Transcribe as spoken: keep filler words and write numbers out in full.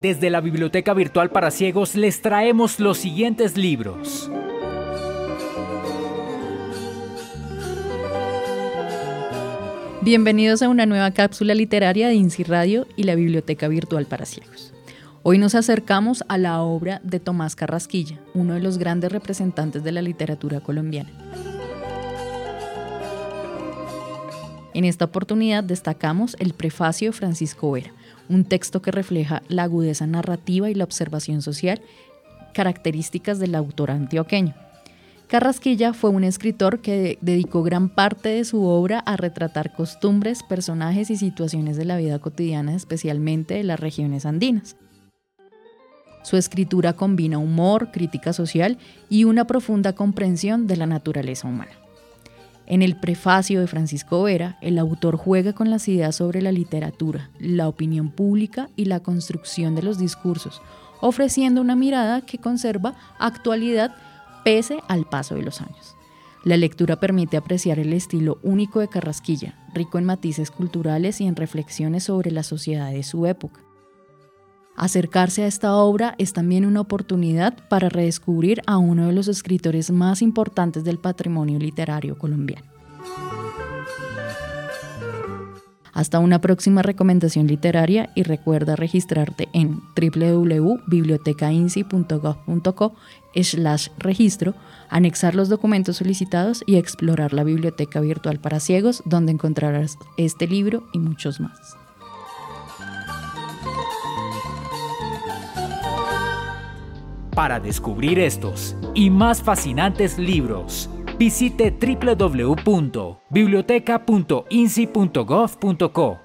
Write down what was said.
Desde la Biblioteca Virtual para Ciegos les traemos los siguientes libros. Bienvenidos a una nueva cápsula literaria de INSI Radio y la Biblioteca Virtual para Ciegos. Hoy nos acercamos a la obra de Tomás Carrasquilla, uno de los grandes representantes de la literatura colombiana. En esta oportunidad destacamos el prefacio de Francisco Vera, un texto que refleja la agudeza narrativa y la observación social, características del autor antioqueño. Carrasquilla fue un escritor que dedicó gran parte de su obra a retratar costumbres, personajes y situaciones de la vida cotidiana, especialmente de las regiones andinas. Su escritura combina humor, crítica social y una profunda comprensión de la naturaleza humana. En el prefacio de Francisco Vera, el autor juega con las ideas sobre la literatura, la opinión pública y la construcción de los discursos, ofreciendo una mirada que conserva actualidad pese al paso de los años. La lectura permite apreciar el estilo único de Carrasquilla, rico en matices culturales y en reflexiones sobre la sociedad de su época. Acercarse a esta obra es también una oportunidad para redescubrir a uno de los escritores más importantes del patrimonio literario colombiano. Hasta una próxima recomendación literaria y recuerda registrarte en doble u doble u doble u punto biblioteca insi punto gov punto co slash registro, anexar los documentos solicitados y explorar la Biblioteca Virtual para Ciegos, donde encontrarás este libro y muchos más. Para descubrir estos y más fascinantes libros, visite doble u doble u doble u punto biblioteca punto insi punto gov punto co.